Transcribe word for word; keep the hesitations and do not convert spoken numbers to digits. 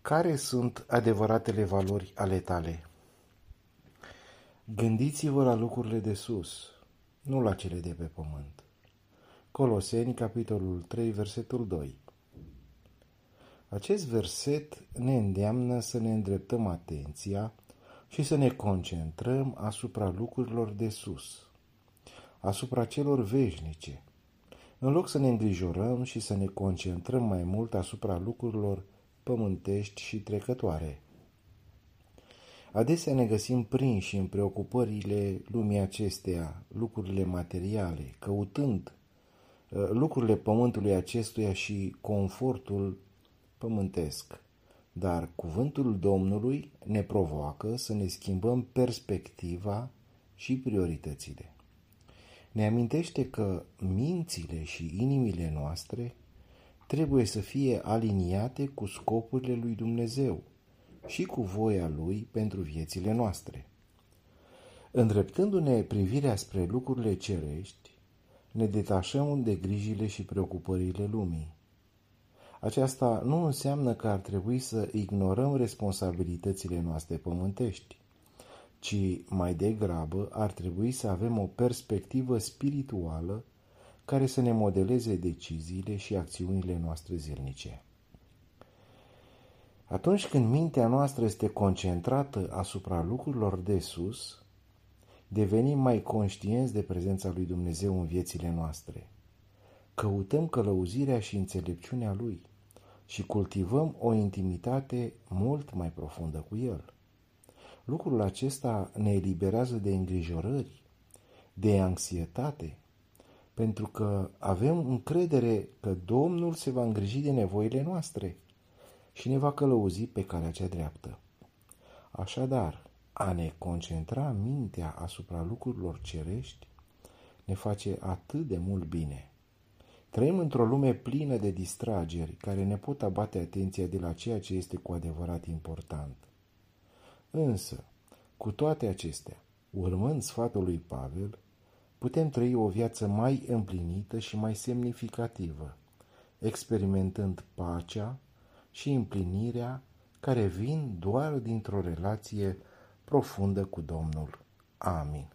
Care sunt adevăratele valori ale tale? Gândiți-vă la lucrurile de sus, nu la cele de pe pământ. Coloseni, capitolul trei, versetul doi. Acest verset ne îndeamnă să ne îndreptăm atenția și să ne concentrăm asupra lucrurilor de sus, asupra celor veșnice, în loc să ne îngrijorăm și să ne concentrăm mai mult asupra lucrurilor pământești și trecătoare. Adesea ne găsim prinși în preocupările lumii acesteia, lucrurile materiale, căutând uh, lucrurile pământului acestuia și confortul pământesc. Dar cuvântul Domnului ne provoacă să ne schimbăm perspectiva și prioritățile. Ne amintește că mințile și inimile noastre trebuie să fie aliniate cu scopurile lui Dumnezeu și cu voia Lui pentru viețile noastre. Îndreptându-ne privirea spre lucrurile cerești, ne detașăm de grijile și preocupările lumii. Aceasta nu înseamnă că ar trebui să ignorăm responsabilitățile noastre pământești, ci mai degrabă ar trebui să avem o perspectivă spirituală care să ne modeleze deciziile și acțiunile noastre zilnice. Atunci când mintea noastră este concentrată asupra lucrurilor de sus, devenim mai conștienți de prezența lui Dumnezeu în viețile noastre. Căutăm călăuzirea și înțelepciunea Lui și cultivăm o intimitate mult mai profundă cu El. Lucrul acesta ne eliberează de îngrijorări, de anxietate, pentru că avem încredere că Domnul se va îngriji de nevoile noastre și ne va călăuzi pe calea cea dreaptă. Așadar, a ne concentra mintea asupra lucrurilor cerești ne face atât de mult bine. Trăim într-o lume plină de distrageri care ne pot abate atenția de la ceea ce este cu adevărat important. Însă, cu toate acestea, urmând sfatul lui Pavel, putem trăi o viață mai împlinită și mai semnificativă, experimentând pacea și împlinirea care vin doar dintr-o relație profundă cu Domnul. Amin.